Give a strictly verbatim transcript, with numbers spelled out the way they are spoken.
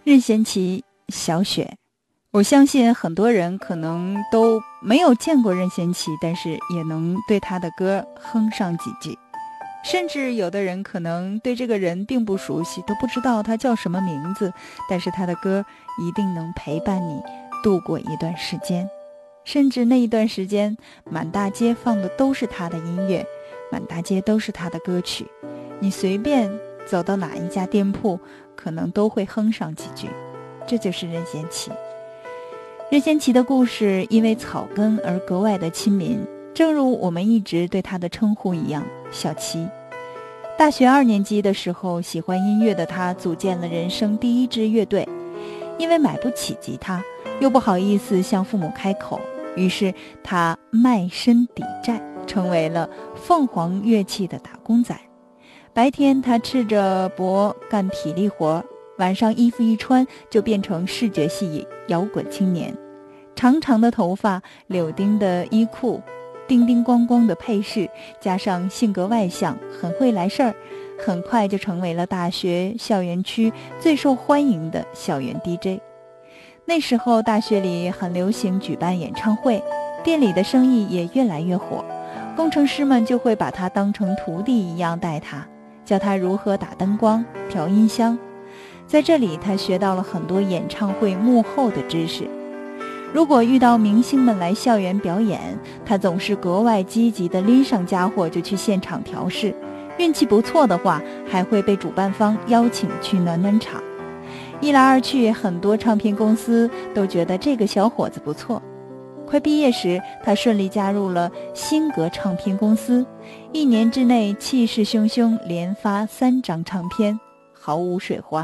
任贤齐，小雪。我相信很多人可能都没有见过任贤齐，但是也能对他的歌哼上几句。甚至有的人可能对这个人并不熟悉，都不知道他叫什么名字，但是他的歌一定能陪伴你度过一段时间。甚至那一段时间，满大街放的都是他的音乐，满大街都是他的歌曲，你随便走到哪一家店铺，可能都会哼上几句。这就是任贤齐。任贤齐的故事因为草根而格外的亲民，正如我们一直对他的称呼一样，小齐。大学二年级的时候，喜欢音乐的他组建了人生第一支乐队。因为买不起吉他，又不好意思向父母开口，于是他卖身抵债，成为了凤凰乐器的打工仔。白天他赤着脖干体力活，晚上衣服一穿就变成视觉系摇滚青年。长长的头发，柳丁的衣裤，叮叮咣咣的配饰，加上性格外向，很会来事儿，很快就成为了大学校园区最受欢迎的校园 D J。 那时候大学里很流行举办演唱会，店里的生意也越来越火，工程师们就会把他当成徒弟一样带他，教他如何打灯光、调音箱。在这里他学到了很多演唱会幕后的知识。如果遇到明星们来校园表演，他总是格外积极地拎上家伙就去现场调试，运气不错的话还会被主办方邀请去暖暖场。一来二去，很多唱片公司都觉得这个小伙子不错。快毕业时，他顺利加入了新格唱片公司，一年之内气势汹汹连发三张唱片，毫无水花。